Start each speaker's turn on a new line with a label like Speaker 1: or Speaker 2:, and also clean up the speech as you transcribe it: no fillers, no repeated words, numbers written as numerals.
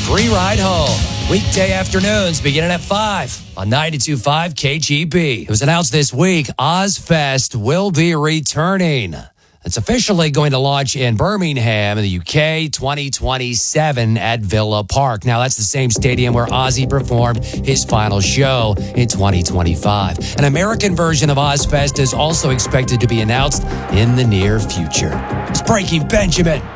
Speaker 1: Free Ride Home. Weekday afternoons beginning at 5 on 92.5 KGB. It was announced this week, Ozfest will be returning. It's officially going to launch in Birmingham in the UK 2027 at Villa Park. Now, that's the same stadium where Ozzy performed his final show in 2025. An American version of Ozfest is also expected to be announced in the near future. It's Breaking Benjamin.